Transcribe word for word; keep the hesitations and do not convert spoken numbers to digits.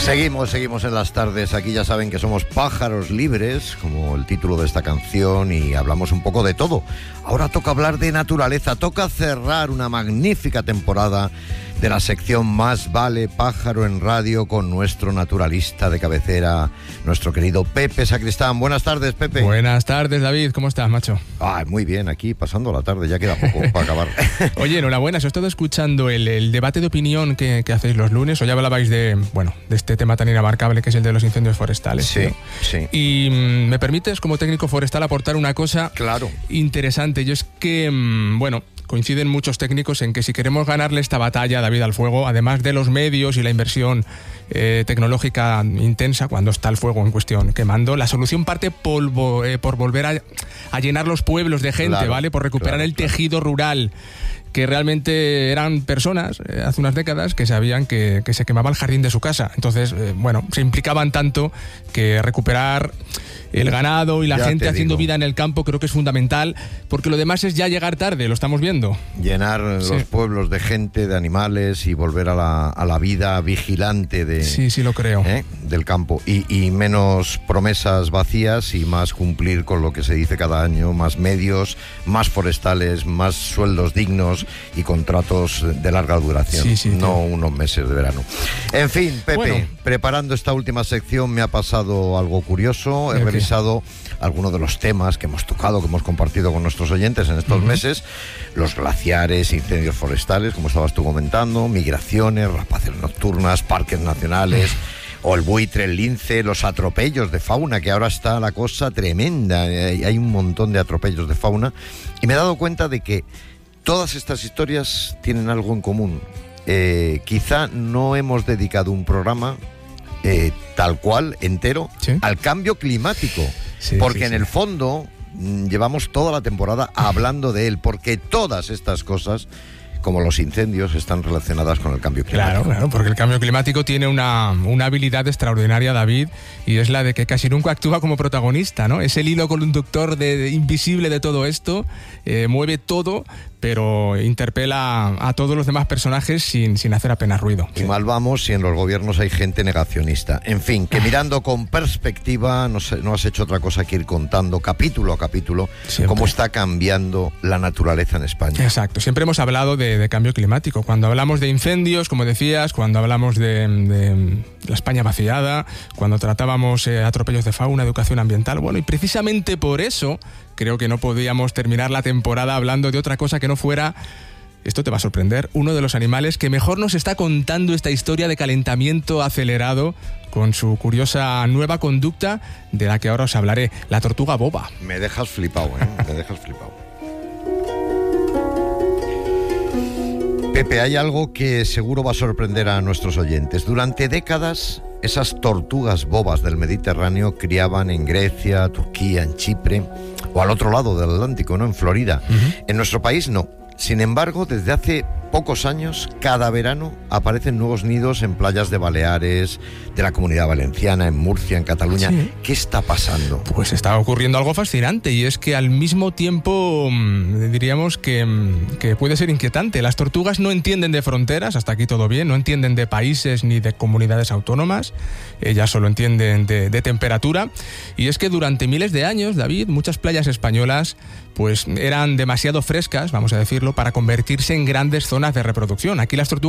Seguimos, seguimos en las tardes. Aquí ya saben que somos pájaros libres, como el título de esta canción, y hablamos un poco de todo. Ahora toca hablar de naturaleza, toca cerrar una magnífica temporada de la sección Más vale pájaro en radio con nuestro naturalista de cabecera, nuestro querido Pepe Sacristán. Buenas tardes, Pepe. Buenas tardes, David. ¿Cómo estás, macho? Ah, muy bien, aquí pasando la tarde, ya queda poco para acabar. Oye, enhorabuena, os he estado escuchando el, el debate de opinión que, que hacéis los lunes. Hoy hablabais de, bueno, de este tema tan inabarcable que es el de los incendios forestales. Sí, ¿no? sí. Y mmm, me permites, como técnico forestal, aportar una cosa claro. interesante. Yo es que, mmm, bueno... coinciden muchos técnicos en que si queremos ganarle esta batalla, David, al fuego, además de los medios y la inversión eh, tecnológica intensa, cuando está el fuego en cuestión quemando, la solución parte polvo, eh, por volver a, a llenar los pueblos de gente, claro, ¿vale? Por recuperar claro, el claro. tejido rural, que realmente eran personas, eh, hace unas décadas, que sabían que, que se quemaba el jardín de su casa. Entonces, eh, bueno, se implicaban tanto que recuperar el ganado y la ya gente haciendo digo. vida en el campo creo que es fundamental, porque lo demás es ya llegar tarde, lo estamos viendo. Llenar sí. los pueblos de gente, de animales y volver a la, a la vida vigilante de, sí, sí lo creo. ¿eh? del campo. Y, y menos promesas vacías y más cumplir con lo que se dice cada año, más medios, más forestales, más sueldos dignos y contratos de larga duración, sí, sí, no tío. unos meses de verano. En fin, Pepe, bueno. preparando esta última sección me ha pasado algo curioso. He ¿El revisado algunos de los temas que hemos tocado, que hemos compartido con nuestros oyentes en estos uh-huh. meses: los glaciares, incendios forestales, como estabas tú comentando, migraciones, rapaces nocturnas, parques nacionales, uh-huh. o el buitre, el lince, los atropellos de fauna, que ahora está la cosa tremenda, hay un montón de atropellos de fauna, y me he dado cuenta de que todas estas historias tienen algo en común. Eh, quizá no hemos dedicado un programa eh, tal cual, entero, ¿sí? al cambio climático, sí, porque sí, en sí. el fondo mmm, llevamos toda la temporada hablando de él, porque todas estas cosas, como los incendios, están relacionadas con el cambio climático. Claro, claro, porque el cambio climático tiene una, una habilidad extraordinaria, David, y es la de que casi nunca actúa como protagonista, ¿no? Es el hilo conductor de, de, invisible de todo esto, eh, mueve todo, pero interpela a todos los demás personajes sin, sin hacer apenas ruido. Y mal vamos si en los gobiernos hay gente negacionista. En fin, que mirando con perspectiva, no, sé, no has hecho otra cosa que ir contando capítulo a capítulo siempre. Cómo está cambiando la naturaleza en España. Exacto, siempre hemos hablado de, de cambio climático. Cuando hablamos de incendios, como decías, cuando hablamos de, de la España vaciada, cuando tratábamos eh, atropellos de fauna, educación ambiental, bueno, y precisamente por eso creo que no podíamos terminar la temporada hablando de otra cosa que no fuera, esto te va a sorprender, uno de los animales que mejor nos está contando esta historia de calentamiento acelerado con su curiosa nueva conducta de la que ahora os hablaré, la tortuga boba. Me dejas flipado, ¿eh? Me dejas flipado. Pepe, hay algo que seguro va a sorprender a nuestros oyentes. Durante décadas, esas tortugas bobas del Mediterráneo criaban en Grecia, Turquía, en Chipre o al otro lado del Atlántico, ¿no? En Florida. Uh-huh. En nuestro país no. Sin embargo, desde hace pocos años, cada verano aparecen nuevos nidos en playas de Baleares, de la Comunidad Valenciana, en Murcia, en Cataluña. Sí. ¿Qué está pasando? Pues está ocurriendo algo fascinante, y es que al mismo tiempo diríamos que, que puede ser inquietante. Las tortugas no entienden de fronteras, hasta aquí todo bien, no entienden de países ni de comunidades autónomas, ellas solo entienden de, de temperatura. Y es que durante miles de años, David, muchas playas españolas pues eran demasiado frescas, vamos a decirlo, para convertirse en grandes zonas de reproducción. Aquí las tortugas